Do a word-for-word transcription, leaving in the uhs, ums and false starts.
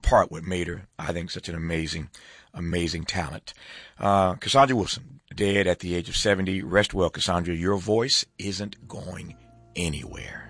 part what made her, I think, such an amazing, amazing talent. Uh, Cassandra Wilson, dead at the age of seventy. Rest well, Cassandra. Your voice isn't going anywhere.